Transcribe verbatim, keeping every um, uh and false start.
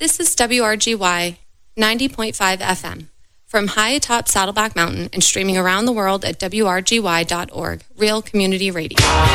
This is W R G Y ninety point five F M. From high atop Saddleback Mountain and streaming around the world at W R G Y dot org, Real Community Radio.